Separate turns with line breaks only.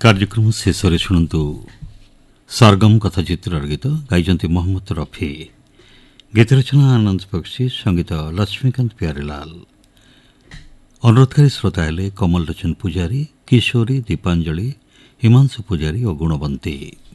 କାର୍ଯ୍ୟକ୍ରମ ଶେଷରେ ଶୁଣନ୍ତୁ ସରଗମ କଥା ଚିତ୍ରର ଗୀତ ଗାଇଛନ୍ତି ମହମ୍ମଦ ରଫି। ଗୀତ ରଚନା ଆନନ୍ଦ ବକ୍ସି, ସଙ୍ଗୀତ ଲକ୍ଷ୍ମୀକାନ୍ତ ପ୍ୟାରେଲାଲ। ଅନୁରୋଧକାରୀ ଶ୍ରୋତା ହେଲେ କମଲ ଲୋଚନ ପୂଜାରୀ, କିଶୋରୀ, ଦୀପାଞ୍ଜଳି, ହିମାଂଶୁ ପୂଜାରୀ ଓ ଗୁଣବନ୍ତୀ।